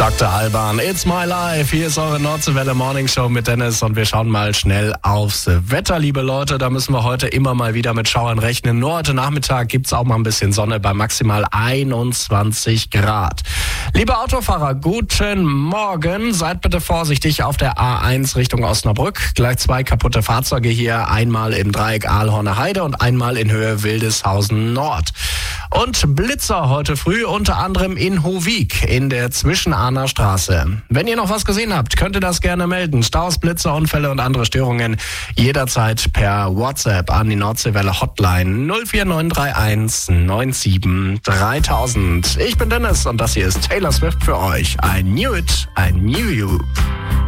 Dr. Alban, It's My Life. Hier ist eure Nordseewelle Morning Show mit Dennis und wir schauen mal schnell aufs Wetter, liebe Leute. Da müssen wir heute immer mal wieder mit Schauern rechnen. Nur heute Nachmittag gibt's auch mal ein bisschen Sonne bei maximal 21 Grad. Liebe Autofahrer, guten Morgen. Seid bitte vorsichtig auf der A1 Richtung Osnabrück. Gleich 2 kaputte Fahrzeuge hier. Einmal im Dreieck Aalhorner Heide und einmal in Höhe Wildeshausen Nord. Und Blitzer heute früh, unter anderem in Hohwig in der Zwischenahner Straße. Wenn ihr noch was gesehen habt, könnt ihr das gerne melden. Staus, Blitzer, Unfälle und andere Störungen jederzeit per WhatsApp an die Nordseewelle Hotline 04931 97 3000. Ich bin Dennis und das hier ist Taylor Swift für euch. I knew it, I knew you.